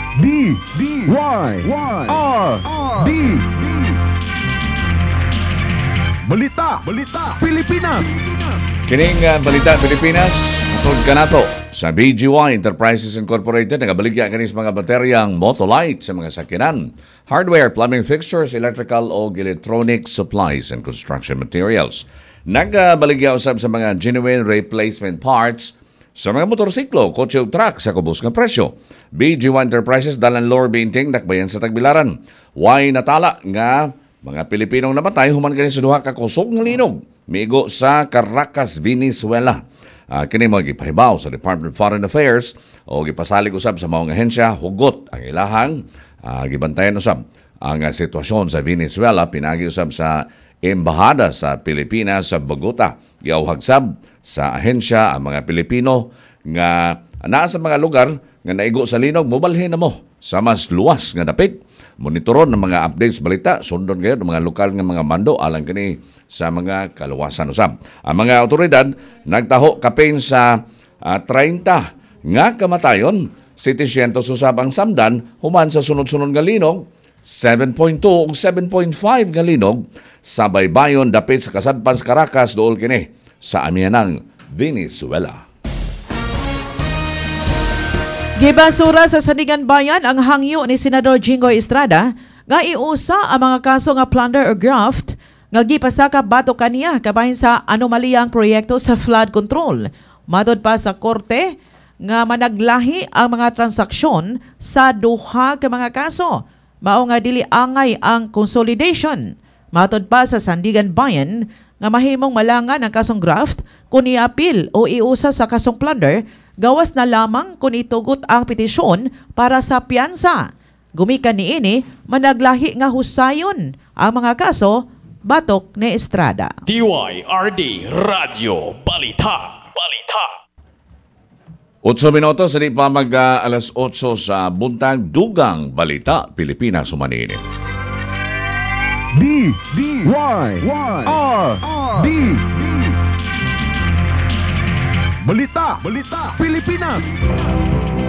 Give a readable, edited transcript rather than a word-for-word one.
D-D-Y-R-D Balita Pilipinas. Kining Balita Pilipinas, matod ka nato sa BGY Enterprises Incorporated, nagabaligya kanis mga bateryang Motolite sa mga sakyanan, hardware, plumbing fixtures, electrical o electronic supplies and construction materials. Nagabaligya usab sa mga genuine replacement parts sa mga motorsiklo, kotse o truck sa kubos nga presyo. BGY Enterprises dalan lower binting dakbayan sa Tagbilaran. Way natala nga mga Pilipinong namatay human kani sa duha ka kusog nga linog migo sa Caracas, Venezuela. Kini mo gipahibaw sa Department of Foreign Affairs o gipasalig usab sa maong ahensya hugot ang ilahang gibantayan usab ang sitwasyon sa Venezuela, pinagi usab sa embahada sa Pilipinas sa Bogota. Giawhagsab sa ahensya ang mga Pilipino nga naa sa mga lugar nga naigo sa linog, mobalhin na mo sa mas luwas nga dapit. Monitoron ng mga updates balita, sundon ngayon ng mga lokal nga mga mando alang kini sa mga kaluwasan usab. Ang mga otoridad nagtaho kapin sa 30 nga kamatayon, 700 usab ang samdan human sa sunod-sunod nga linog, 7.2 ug 7.5 nga linog sa baybayon dapit sa kasadpan sa Caracas dool kini sa amihanang Venezuela. Gibasura sa Sandigan Bayan ang hangyo ni Senador Jinggoy Estrada nga iusa ang mga kaso nga plunder or graft nga gipasaka bato kaniya kabahin sa anomaliyang proyekto sa flood control. Matod pa sa korte nga managlahi ang mga transaksyon sa duha ka mga kaso. Mao nga dili angay ang consolidation. Matod pa sa Sandigan Bayan nga mahimong malangan ang kasong graft kung i-appeal o iusa sa kasong plunder, gawas na lamang kung itugot ang petisyon para sa piyansa. Gumikan niini, managlahi nga husayon ang mga kaso, batok ni Estrada. DYRD Radio Balita. 8 minutos, hindi pa alas 8 sa buntag, dugang Balita Pilipinas sumanini. D-D-Y-R-D Balita Pilipinas.